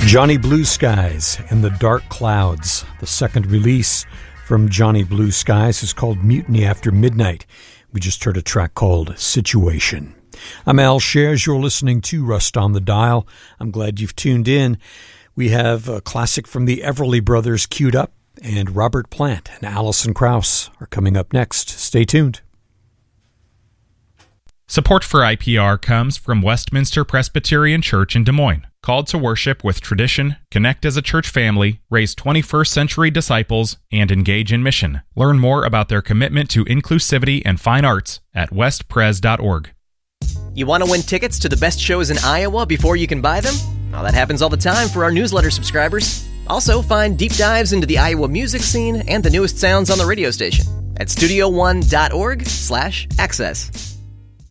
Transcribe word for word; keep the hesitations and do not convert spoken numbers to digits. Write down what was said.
Johnny Blue Skies and the Dark Clouds. The second release from Johnny Blue Skies is called Mutiny After Midnight. We just heard a track called Situation. I'm Al Shares. You're listening to Rust on the Dial. I'm glad you've tuned in. We have a classic from the Everly Brothers queued up, and Robert Plant and Alison Krauss are coming up next. Stay tuned. Support for I P R comes from Westminster Presbyterian Church in Des Moines. Called to worship with tradition, connect as a church family, raise twenty-first century disciples, and engage in mission. Learn more about their commitment to inclusivity and fine arts at west pres dot org. You want to win tickets to the best shows in Iowa before you can buy them? Well, that happens all the time for our newsletter subscribers. Also, find deep dives into the Iowa music scene and the newest sounds on the radio station at studio one dot org slash access.